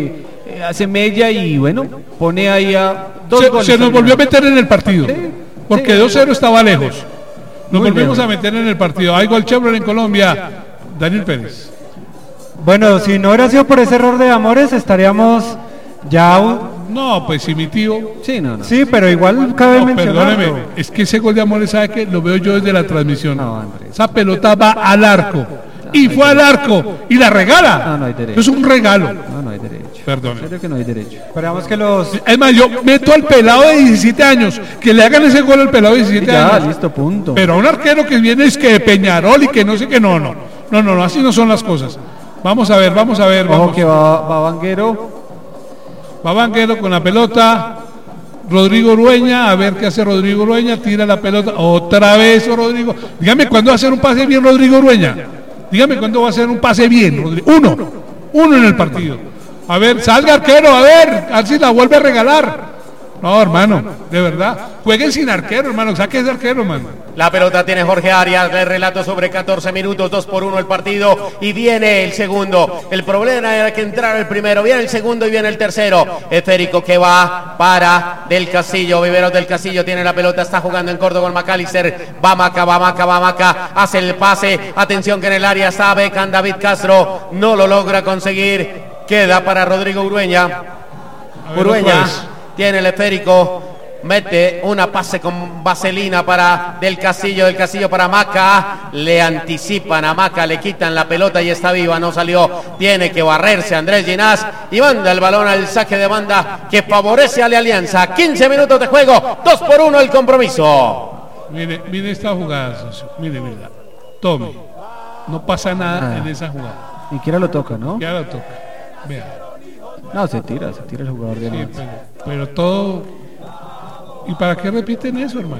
E: hace mella y bueno, pone ahí a 2 goles.
A: Se nos volvió a meter en el partido, porque 2-0 estaba lejos. Nos
E: Muy
A: volvimos
E: lejos.
A: a meter en el partido. Hay gol Chevrolet en Colombia, Daniel Pérez.
F: Bueno, si no hubiera sido por ese error de Amores, estaríamos ya.
A: No, pues si mi tío.
E: Sí, no.
F: Sí, pero igual cabe
A: No,
F: mencionarlo.
A: perdóneme, es que ese gol de Amores, ¿sabe qué? Lo veo yo desde la transmisión.
E: No, Andrés.
A: Esa pelota va al arco. Y fue al arco. Y la regala.
E: No hay derecho.
A: Es un regalo.
E: No hay derecho.
A: Perdón.
E: En serio que no hay derecho.
F: Esperamos que los.
A: Es más, yo meto al pelado de 17 años. Que le hagan ese gol al pelado de 17
E: Ya,
A: años.
E: listo, punto.
A: Pero a un arquero que viene es que de Peñarol y que no sé qué. No, así no son las cosas. Vamos a ver.
E: Ojo
A: Vamos.
E: que va Vanguero.
A: Va Vanguero con la pelota. Rodrigo Urueña, a ver qué hace Rodrigo Urueña, tira la pelota, otra vez Rodrigo. Dígame cuándo va a hacer un pase bien Rodrigo Urueña. Dígame cuándo va a hacer un pase bien, Rodrigo. Uno en el partido. A ver, salga arquero, a ver si la vuelve a regalar. No, hermano, de verdad. Jueguen sin arquero, hermano. Saque ese arquero, hermano.
G: La pelota tiene Jorge Arias, le relato sobre 14 minutos, 2-1 el partido y viene el segundo. El problema era que entrara el primero, viene el segundo y viene el tercero. Esférico que va para Del Castillo, Viveros del Castillo tiene la pelota, está jugando en corto con McAllister, va Maca, hace el pase, atención que en el área está Beckham, David Castro, no lo logra conseguir, queda para Rodrigo Urueña. Urueña tiene el esférico, mete una pase con vaselina para Del Castillo para Maca, le anticipan a Maca, le quitan la pelota y está viva, no salió, tiene que barrerse Andrés Ginás y manda el balón al saque de banda que favorece a la Alianza. 15 minutos de juego, 2-1 el compromiso.
A: Mire esta jugada, socio. Mire, tome, no pasa nada en esa jugada.
E: Ni siquiera lo toca, ¿no?
A: Ya lo toca, vea.
E: No, se tira el jugador de Alianza.
A: Sí, pero todo. ¿Y para qué repiten eso, hermano?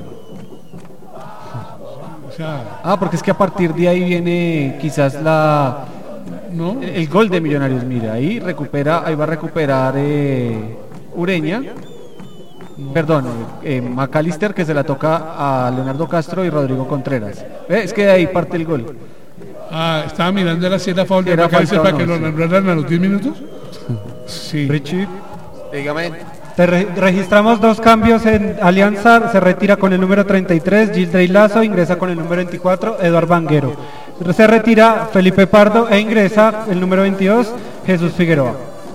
A: O sea,
E: porque es que a partir de ahí viene quizás
A: ¿no?
E: el gol de Millonarios. Mira, ahí va a recuperar Ureña. No. Perdón, McAllister, que se la toca a Leonardo Castro y Rodrigo Contreras. Es que de ahí parte el gol.
A: Estaba mirando la sierra foul de McAllister para que lo nombraran a los 10 minutos. Sí.
F: Richie,
G: dígame.
F: Registramos 2 cambios en Alianza, se retira con el número 33 Gildrey Lazo, ingresa con el número 24 Eduardo Vanguero. Se retira Felipe Pardo e ingresa el número 22 Jesús Figueroa.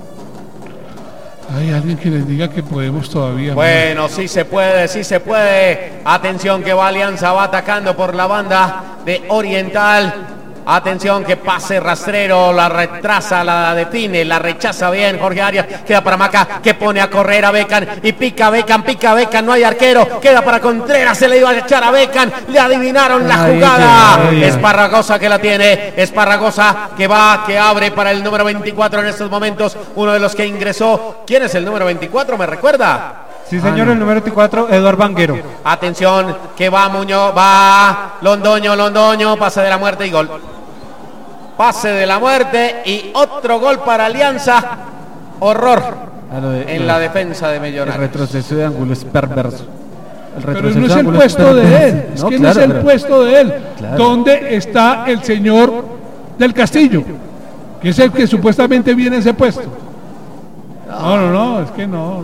A: Hay alguien que les diga que podemos todavía.
G: Bueno, sí se puede. Atención que va Alianza, va atacando por la banda de Oriental. Atención que pase rastrero, la retrasa, la define, la rechaza bien Jorge Arias, queda para Maca, que pone a correr a Beckham y pica Beckham, no hay arquero, queda para Contreras, se le iba a echar a Beckham, le adivinaron la jugada. Esparragosa que la tiene, Esparragosa que va, que abre para el número 24 en estos momentos, uno de los que ingresó. ¿Quién es el número 24? ¿Me recuerda?
F: Sí, señor, el número 24, Eduardo Vanguero.
G: Atención, que va Muñoz, va Londoño, pase de la muerte y gol. Pase de la muerte y otro gol para Alianza. Horror en la defensa de Millonarios.
E: El retroceso de Angulo es perverso.
A: Pero no es el puesto de él, es que no es el puesto de él. ¿Dónde está el señor Del Castillo? Que es el que supuestamente viene a ese puesto. No, es que no.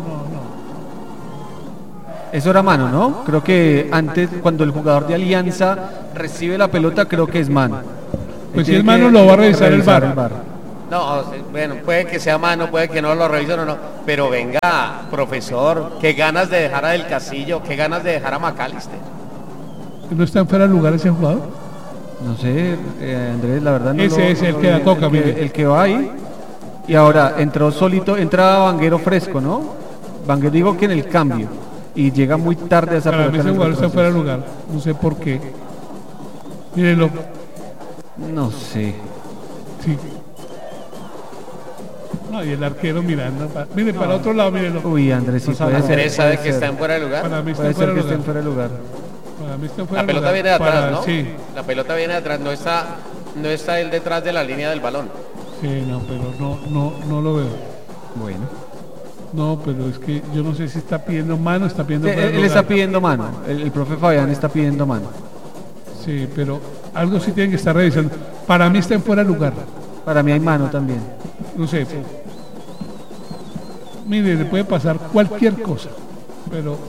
E: Eso era mano, ¿no? Creo que antes, cuando el jugador de Alianza recibe la pelota, creo que es mano.
A: Pues si es mano lo va a revisar el VAR.
G: No, bueno, puede que sea mano, puede que no lo revisen o no, pero venga, profesor, qué ganas de dejar a Del Castillo, qué ganas de dejar a McAllister.
A: ¿No está en fuera de lugar ese jugador?
E: No sé, Andrés, la verdad no.
A: Ese es el que la toca,
E: el que va ahí. Y ahora entró solito, entra Vanguero fresco, ¿no? Vanguero, digo que en el cambio. Y llega muy tarde a esa pelota.
A: Para mí ese jugador está fuera de lugar, no sé por qué. Mírenlo.
E: No sé.
A: Sí. No, y el arquero mirando. Mire, para otro lado, mírenlo.
E: Uy, Andrés, sí puede ser.
G: ¿Andrés sabe que está en fuera de lugar?
A: Para mí
E: puede ser que esté en fuera de lugar.
A: Para mí está en fuera
G: la
A: de
G: pelota
A: lugar.
G: viene de atrás, ¿no?
A: Sí.
G: La pelota viene de atrás, no está él detrás de la línea del balón.
A: Sí, no, pero no lo veo.
E: Bueno.
A: No, pero es que yo no sé si está pidiendo mano, está pidiendo fuera de
E: él
A: lugar.
E: está pidiendo mano. El profe Fabián está pidiendo mano.
A: Sí, pero algo sí tienen que estar revisando. Para mí está en fuera de lugar.
E: Para mí hay mano también.
A: No sé. Mire, le puede pasar cualquier cosa. Pero.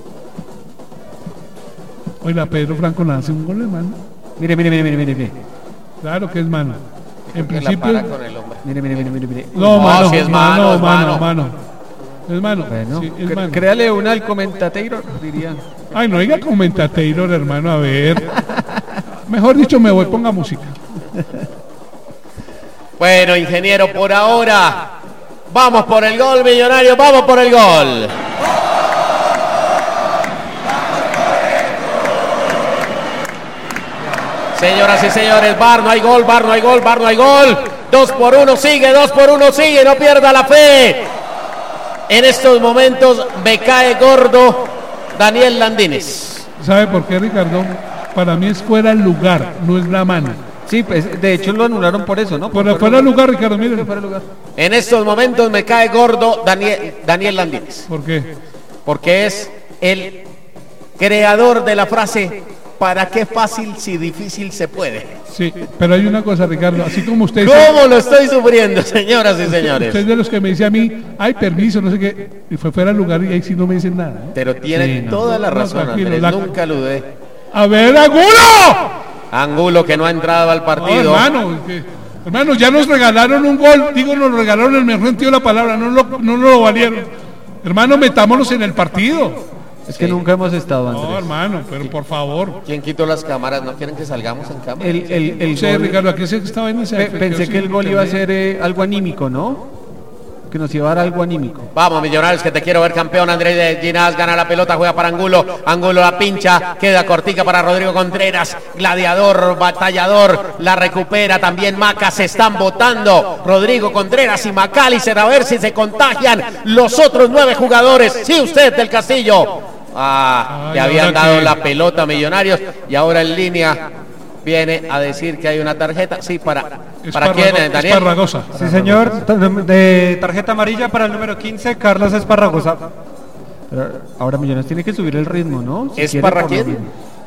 A: Oiga, Pedro Franco le hace un gol, hermano.
E: Mire.
A: Claro que es mano. En
G: Porque
A: principio.
G: la para con el hombre.
E: Mire.
A: No, mano,
G: si es mano, es
A: mano. Es mano.
E: Bueno,
A: sí, es mano.
E: Créale una al comentateiro, diría.
A: Ay, no diga comentateiro, hermano, a ver. Mejor dicho, me voy, ponga música.
G: Bueno, ingeniero, por ahora vamos por el gol, Millonario, vamos por el gol. Señoras y señores, VAR, no hay gol. 2-1 sigue, no pierda la fe. En estos momentos me cae gordo Daniel Landines.
A: ¿Sabe por qué, Ricardo? Para mí es fuera el lugar, no es la mano.
E: Sí, pues, de hecho lo anularon por eso, ¿no?
A: Fuera el lugar, Ricardo, miren.
G: En estos momentos me cae gordo Daniel Landines.
A: ¿Por qué?
G: porque es el creador de la frase ¿para qué fácil si difícil se puede?
A: Sí, pero hay una cosa, Ricardo, así como usted...
G: ¿Cómo lo estoy sufriendo, señoras y señores?
A: Usted es de los que me dice a mí, hay permiso, no sé qué, y fue fuera del lugar y ahí sí no me dicen nada. ¿eh?
G: Pero tiene toda la razón,
A: tranquilo,
G: Andrés, nunca lo dudé.
A: A ver, Angulo.
G: Angulo que no ha entrado al partido.
A: Hermano, ya nos regalaron un gol, nos regalaron el mejor sentido de la palabra, no lo valieron. Hermano, metámonos en el partido.
E: Es que nunca hemos estado, Andrés.
A: No, hermano, pero por favor.
G: ¿Quién quitó las cámaras? ¿No quieren que salgamos en cámara?
A: Ricardo, aquí se estaba en ese...
E: Pensé que el gol iba a ser algo anímico, ¿no? Que nos iba a dar algo anímico.
G: Vamos, Millonarios, que te quiero ver campeón. Andrés de Ginás gana la pelota, juega para Angulo. Angulo la pincha, queda cortica para Rodrigo Contreras. Gladiador, batallador, la recupera también Maca. Se están botando Rodrigo Contreras y Macalister, a ver si se contagian los otros 9 jugadores. Sí, usted del Castillo. Que habían dado la pelota a Millonarios y ahora en línea viene a decir que hay una tarjeta. Sí, ¿para quién, Daniel?
A: Esparragosa.
F: Sí, señor, de tarjeta amarilla para el número 15, Carlos Esparragosa.
E: Pero ahora Millonarios tiene que subir el ritmo, ¿no?
G: ¿Es para quién?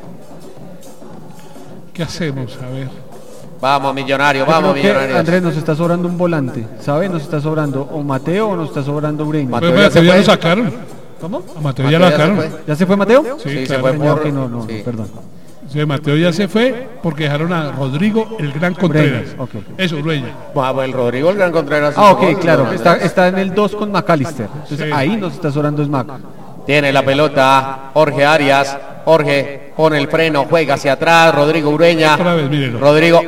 A: ¿Qué hacemos? A ver.
G: Vamos, Millonarios, vamos, Millonarios.
E: Andrés, nos está sobrando un volante, ¿sabe? Nos está sobrando o Mateo o nos está sobrando Ureña.
A: Mateo ya lo sacaron. ¿Cómo? A Mateo ya lo sacaron.
E: ¿Ya se fue Mateo?
A: Sí,
G: se fue por...
E: perdón.
A: Sí, Mateo ya se fue porque dejaron a Rodrigo el Gran Contreras.
E: Okay.
A: Eso, Ureña.
G: Vamos, el Rodrigo el Gran Contreras.
E: Ok, claro. Está en el 2 con Macalister. Entonces ahí nos está sobrando Smack.
G: Tiene la pelota Jorge Arias. Jorge pone el freno, juega hacia atrás. Rodrigo Ureña.
A: Otra vez, mírelo.
G: Rodrigo,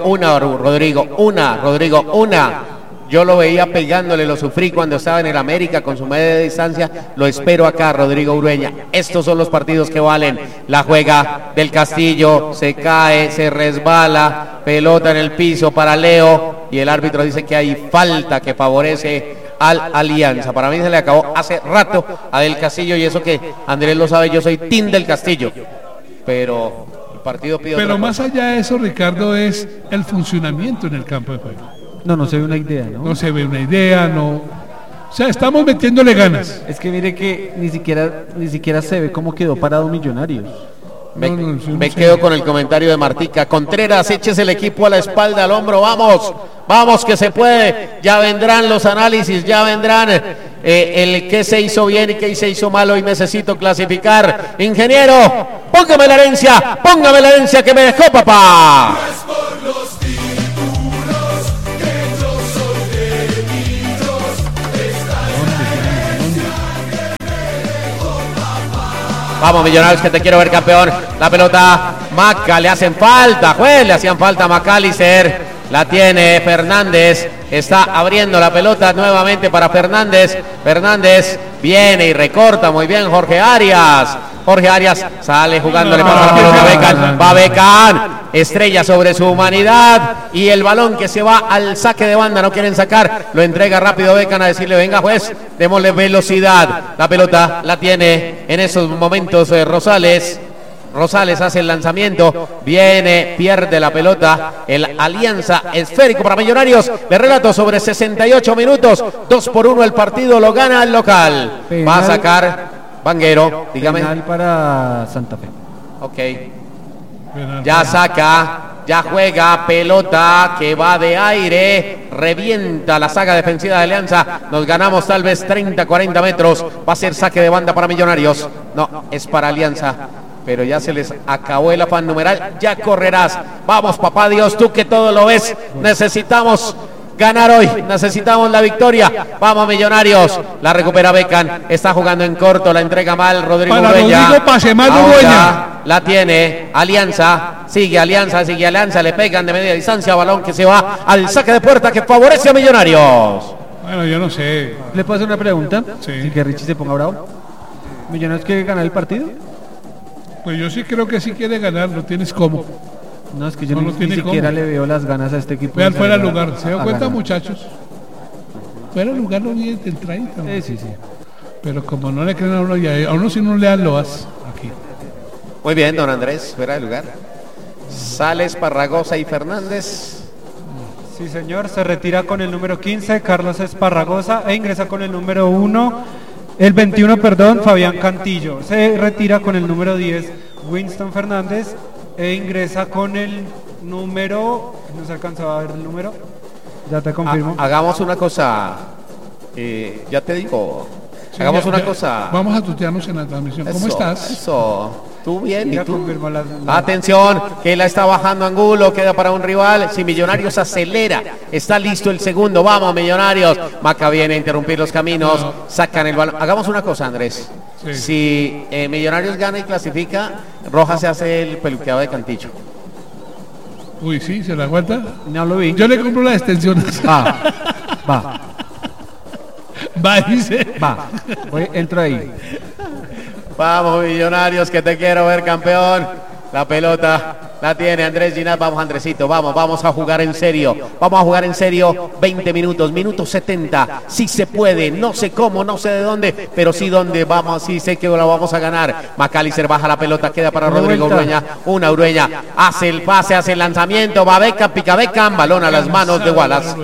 G: una. Yo lo veía pegándole, lo sufrí cuando estaba en el América con su media distancia. Lo espero acá, Rodrigo Ureña. Estos son los partidos que valen. La juega del Castillo, se cae, se resbala, pelota en el piso para Leo. Y el árbitro dice que hay falta que favorece al Alianza. Para mí se le acabó hace rato a Del Castillo. Y eso que Andrés lo sabe, yo soy team Del Castillo. Pero el partido pide
A: Pero
G: otra
A: más
G: cosa.
A: allá de eso, Ricardo, es el funcionamiento en el campo de juego.
E: No se ve una idea, ¿no?
A: No se ve una idea, no. O sea, estamos metiéndole ganas.
E: Es que mire que ni siquiera se ve cómo quedó parado Millonarios.
G: Me quedo con el comentario de Martica. Contreras, échese el equipo a la espalda, al hombro, vamos que se puede. Ya vendrán los análisis, ya vendrán el qué se hizo bien y qué se hizo mal. Hoy necesito clasificar. Ingeniero, póngame la herencia que me dejó papá. Vamos, Millonarios, que te quiero ver campeón. La pelota, Maca, le hacían falta a Macalister. La tiene Fernández. Está abriendo la pelota nuevamente para Fernández. Fernández viene y recorta muy bien Jorge Arias. Sale jugándole para la pelota a Beckham. Va Beckham. Estrella sobre su humanidad. Y el balón que se va al saque de banda. No quieren sacar. Lo entrega rápido Beckham a decirle, venga juez, démosle velocidad. La pelota la tiene en esos momentos Rosales. Rosales hace el lanzamiento, pierde la pelota, el Alianza esférico para Millonarios, le relato sobre 68 minutos, 2-1 el partido, lo gana el local.
E: Penal,
G: va a sacar Vanguero, dígame.
E: Penal para Santa Fe.
G: Ok. Ya saca, ya juega, pelota que va de aire, revienta la saga defensiva de Alianza, nos ganamos tal vez 30-40 metros, va a ser saque de banda para Millonarios, no, es para Alianza. Pero ya se les acabó el afán numeral, ya correrás. Vamos, papá Dios, tú que todo lo ves, necesitamos ganar hoy, necesitamos la victoria. Vamos, Millonarios, la recupera Beckham, está jugando en corto, la entrega mal Rodrigo Ureña.
A: Rodrigo, pase mal Ureña.
G: La tiene Alianza, sigue Alianza, le pegan de media distancia, balón que se va al saque de puerta que favorece a Millonarios.
A: Bueno, yo no sé.
E: ¿Le puedo hacer una pregunta?
A: Sí.
E: Sin que Richie se ponga bravo. ¿Millonarios quiere ganar el partido?
A: Pues yo sí creo que sí quiere ganar, no tienes cómo.
E: No, es que yo ni siquiera le veo las ganas a este equipo.
A: Vean fuera del lugar, ¿se dan cuenta, muchachos? Fuera del lugar no viene del 30.
E: Sí.
A: Pero como no le creen a uno, y a uno si no le dan loas aquí.
G: Muy bien, don Andrés, fuera de lugar. Sale Esparragosa y Fernández.
F: Sí, señor, se retira con el número 15, Carlos Esparragosa, e ingresa con el número 1, El 21, perdón, Fabián Cantillo. Se retira con el número 10, Winston Fernández, e ingresa con el número... No se alcanzaba a ver el número. Ya te confirmo.
G: Hagamos una cosa. Ya te digo.
A: Sí,
G: hagamos una
A: ya.
G: cosa.
A: Vamos a tutearnos en la transmisión. ¿Cómo estás?
G: Eso. Tú bien, ¿y
F: Ya
G: tú?
F: confirmó la...
G: Atención, que la está bajando Angulo, queda para un rival. Si Millonarios acelera, está listo el segundo. Vamos, Millonarios. Maca viene a interrumpir los caminos, sacan el balón. Hagamos una cosa, Andrés.
A: Sí.
G: Si Millonarios gana y clasifica, Rojas se hace el peluqueado de Cantillo.
A: Uy, sí, se la aguanta.
E: No lo vi.
A: Yo le compro la extensión.
E: Va.
A: Va, dice.
E: Entro ahí.
G: Vamos, Millonarios, que te quiero ver campeón. La pelota la tiene Andrés Ginás. Vamos, Andresito, vamos a jugar en serio. Vamos a jugar en serio 20 minutos, minuto 70. Sí se puede, no sé cómo, no sé de dónde, pero sí dónde. Vamos, sí sé que la vamos a ganar. Macalister baja la pelota, queda para Rodrigo Urueña. Una Urueña, hace el pase, hace el lanzamiento. Va Beckham, pica Beckham, balón a las manos de Wallace.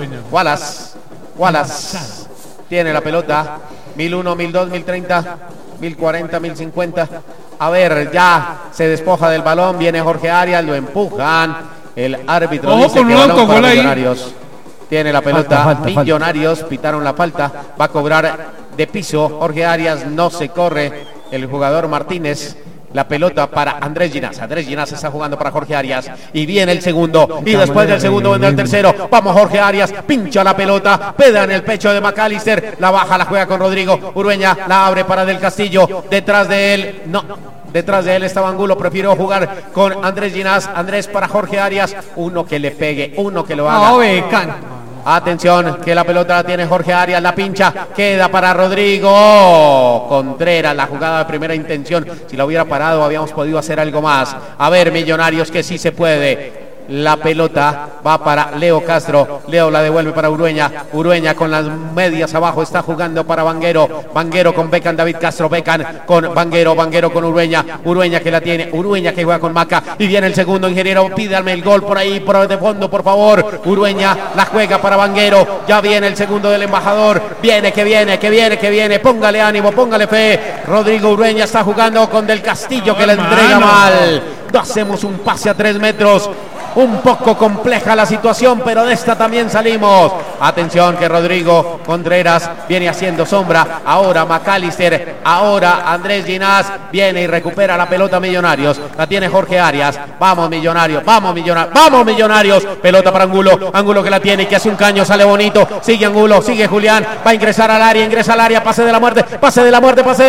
G: Wallace tiene la pelota. 1001, 1002, 1030. 1040, 1050. A ver, ya se despoja del balón. Viene Jorge Arias, lo empujan. El árbitro
A: Ojo
G: dice
A: con
G: que
A: un
G: balón para
A: autogol ahí.
G: Millonarios. Tiene la pelota.
E: Falta.
G: Millonarios pitaron la falta. Va a cobrar de piso. Jorge Arias, no se corre. El jugador Martínez. La pelota para Andrés Ginás. Andrés Ginás está jugando para Jorge Arias. Y viene el segundo. Y después del segundo vendrá el tercero. Vamos, Jorge Arias. Pincha la pelota. Peda en el pecho de Macalister. La baja, la juega con Rodrigo Urueña. La abre para Del Castillo. Detrás de él. No. Detrás de él estaba Angulo. Prefirió jugar con Andrés Ginás. Andrés para Jorge Arias. Uno que le pegue. Uno que lo haga. Atención, que la pelota la tiene Jorge Arias, la pincha, queda para Rodrigo Contreras, la jugada de primera intención. Si la hubiera parado habíamos podido hacer algo más. A ver, Millonarios, que sí se puede. La pelota va para Leo Castro. Leo la devuelve para Urueña. Urueña con las medias abajo está jugando para Vanguero. Vanguero con Beckham, David Castro. Beckham con Vanguero. Vanguero con Urueña. Urueña que la tiene. Urueña que juega con Maca. Y viene el segundo, ingeniero. Pídame el gol por ahí, por de fondo, por favor. Urueña la juega para Vanguero. Ya viene el segundo del embajador. Viene, que viene. Póngale ánimo, póngale fe. Rodrigo Urueña está jugando con Del Castillo que la entrega mal. No hacemos un pase a 3 metros. Un poco compleja la situación, pero de esta también salimos. Atención que Rodrigo Contreras viene haciendo sombra. Ahora Macalister, ahora Andrés Ginás viene y recupera la pelota Millonarios. La tiene Jorge Arias. Vamos Millonarios, vamos Millonarios. Pelota para Angulo. Angulo que la tiene y que hace un caño, sale bonito. Sigue Angulo, sigue Julián. Va a ingresar al área, pase de la muerte.